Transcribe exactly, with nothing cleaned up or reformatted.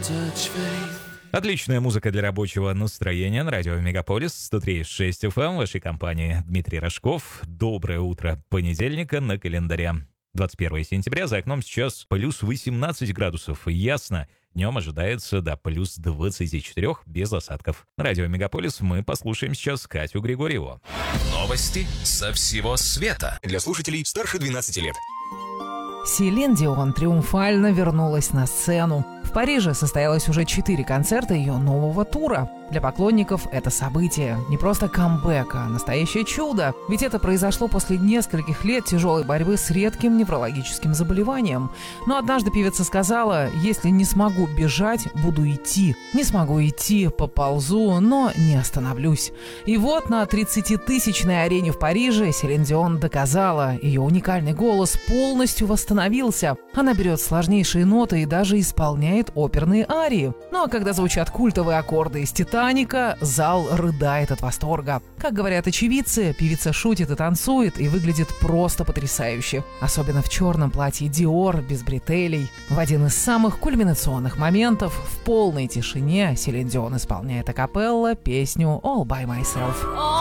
Отличная музыка для рабочего настроения на радио Мегаполис сто три и шесть эф эм. В вашей компании Дмитрий Рожков. Доброе утро понедельника на календаре. двадцать первое сентября, за окном сейчас плюс восемнадцать градусов. Ясно, днем ожидается до плюс двадцати четырёх без осадков. На радио Мегаполис мы послушаем сейчас Катю Григорьеву. Новости со всего света. Для слушателей старше двенадцати лет. Селин Дион триумфально вернулась на сцену. В Париже состоялось уже четыре концерта ее нового тура. Для поклонников это событие. Не просто камбэк, а настоящее чудо. Ведь это произошло после нескольких лет тяжелой борьбы с редким неврологическим заболеванием. Но однажды певица сказала: «Если не смогу бежать, буду идти. Не смогу идти, поползу, но не остановлюсь». И вот на тридцатитысячной арене в Париже Селин Дион доказала, ее уникальный голос полностью восстановился. Она берет сложнейшие ноты и даже исполняет оперные арии. Ну а когда звучат культовые аккорды из «Титаника», зал рыдает от восторга. Как говорят очевидцы, певица шутит и танцует и выглядит просто потрясающе. Особенно в черном платье Dior без бретелей. В один из самых кульминационных моментов в полной тишине Селин Дион исполняет акапелла песню «All by myself».